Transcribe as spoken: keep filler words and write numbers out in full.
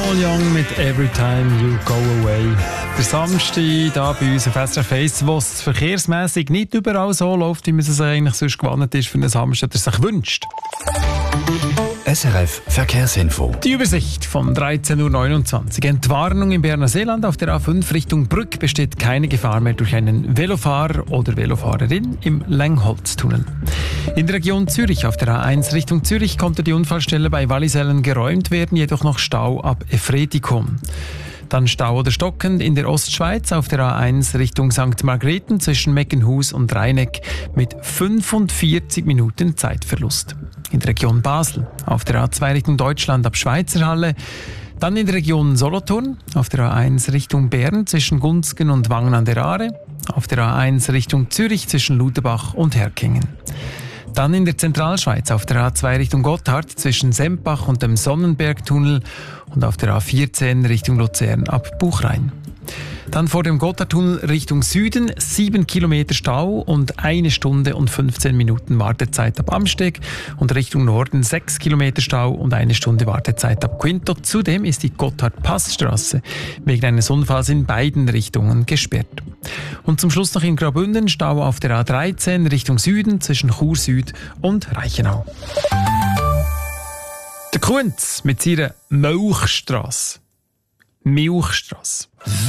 Paul Young mit «Every Time You Go Away». Der Samstag hier bei uns auf S R F eins, wo es verkehrsmässig nicht überall so läuft, wie man es eigentlich sonst gewohnt ist für einen Samstag, der sich wünscht. S R F Verkehrsinfo. Die Übersicht von dreizehn Uhr neunundzwanzig. Entwarnung im Berner Seeland auf der A fünf Richtung Brück besteht keine Gefahr mehr durch einen Velofahrer oder Velofahrerin im Längholztunnel. In der Region Zürich auf der A eins Richtung Zürich konnte die Unfallstelle bei Wallisellen geräumt werden, jedoch noch Stau ab Efretikum. Dann Stau oder stockend in der Ostschweiz auf der A eins Richtung Sankt Margrethen zwischen Meckenhus und Rheineck mit fünfundvierzig Minuten Zeitverlust. In der Region Basel auf der A zwei Richtung Deutschland ab Schweizerhalle. Dann in der Region Solothurn auf der A eins Richtung Bern zwischen Gunzgen und Wangen an der Aare. Auf der A eins Richtung Zürich zwischen Luderbach und Herkingen. Dann in der Zentralschweiz auf der A zwei Richtung Gotthard zwischen Sempach und dem Sonnenbergtunnel und auf der A vierzehn Richtung Luzern ab Buchrein. Dann vor dem Gotthardtunnel Richtung Süden sieben Kilometer Stau und eine Stunde und fünfzehn Minuten Wartezeit ab Amsteg und Richtung Norden sechs Kilometer Stau und eine Stunde Wartezeit ab Quinto. Zudem ist die Gotthard-Passstraße wegen eines Unfalls in beiden Richtungen gesperrt. Und zum Schluss noch in Graubünden Stau auf der A dreizehn Richtung Süden zwischen Chur Süd und Reichenau. Der Kunz mit seiner Milchstrasse. Milchstrasse.